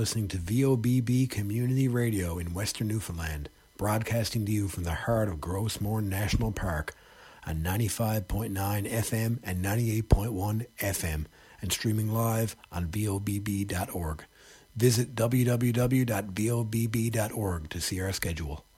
listening to VOBB Community Radio in Western Newfoundland, broadcasting to you from the heart of Grossmore National Park on 95.9 FM and 98.1 FM and streaming live on VOBB.org. Visit www.vobb.org to see our schedule.